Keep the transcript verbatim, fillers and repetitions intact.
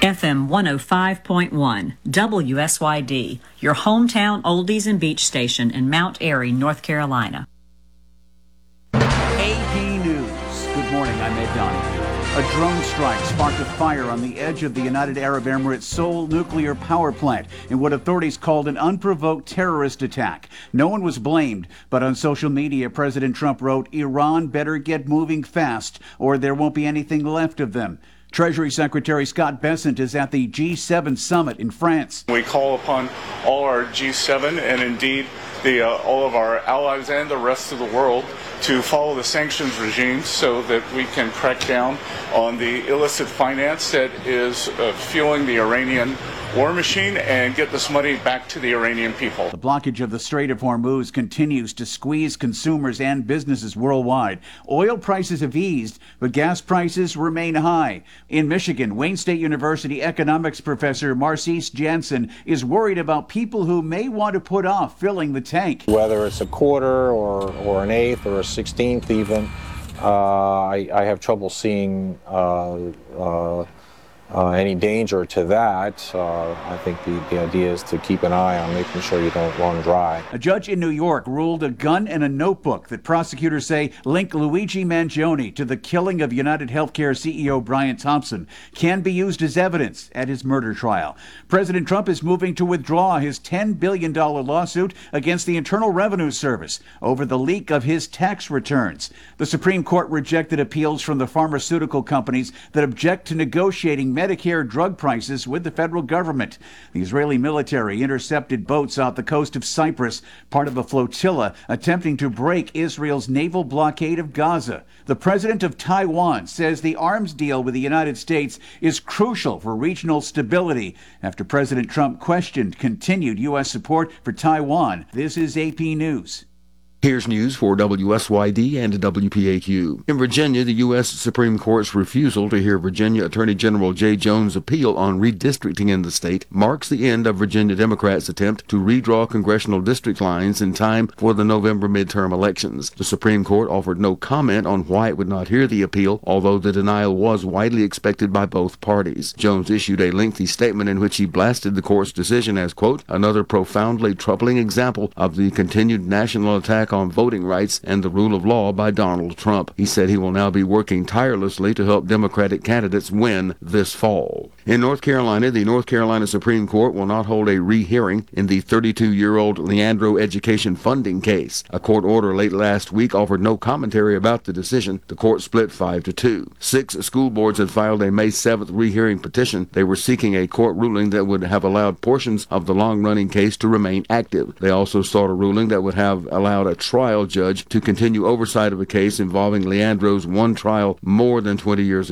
F M one oh five point one, W S Y D, your hometown oldies and beach station in Mount Airy, North Carolina. A P News. Good morning, I'm Ed Donahue. A drone strike sparked a fire on the edge of the United Arab Emirates' Seoul nuclear power plant in what authorities called an unprovoked terrorist attack. No one was blamed, but on social media, President Trump wrote, "Iran better get moving fast or there won't be anything left of them." Treasury Secretary Scott Bessent is at the G seven summit in France. We call upon all our G seven and indeed the, uh, all of our allies and the rest of the world to follow the sanctions regime so that we can crack down on the illicit finance that is uh, fueling the Iranian war machine and get this money back to the Iranian people. The blockage of the Strait of Hormuz continues to squeeze consumers and businesses worldwide. Oil prices have eased, but gas prices remain high. In Michigan, Wayne State University economics professor Marcise Jansen is worried about people who may want to put off filling the tank. Whether it's a quarter or, or an eighth or a sixteenth even, uh, I, I have trouble seeing uh, uh, Uh, any danger to that. Uh, I think the, the idea is to keep an eye on making sure you don't run dry. A judge in New York ruled a gun and a notebook that prosecutors say link Luigi Mangione to the killing of United Healthcare C E O Brian Thompson can be used as evidence at his murder trial. President Trump is moving to withdraw his ten billion dollars lawsuit against the Internal Revenue Service over the leak of his tax returns. The Supreme Court rejected appeals from the pharmaceutical companies that object to negotiating Medicare drug prices with the federal government. The Israeli military intercepted boats off the coast of Cyprus, part of a flotilla attempting to break Israel's naval blockade of Gaza. The president of Taiwan says the arms deal with the United States is crucial for regional stability after President Trump questioned continued U S support for Taiwan. This is A P News. Here's news for W S Y D and W P A Q. In Virginia, the U S Supreme Court's refusal to hear Virginia Attorney General Jay Jones' appeal on redistricting in the state marks the end of Virginia Democrats' attempt to redraw congressional district lines in time for the November midterm elections. The Supreme Court offered no comment on why it would not hear the appeal, although the denial was widely expected by both parties. Jones issued a lengthy statement in which he blasted the court's decision as, quote, another profoundly troubling example of the continued national attack on voting rights and the rule of law by Donald Trump. He said he will now be working tirelessly to help Democratic candidates win this fall. In North Carolina, the North Carolina Supreme Court will not hold a rehearing in the thirty-two-year-old Leandro education funding case. A court order late last week offered no commentary about the decision. The court split five to two. Six school boards had filed a May seventh rehearing petition. They were seeking a court ruling that would have allowed portions of the long-running case to remain active. They also sought a ruling that would have allowed a trial judge to continue oversight of a case involving Leandro's one trial more than twenty years ago.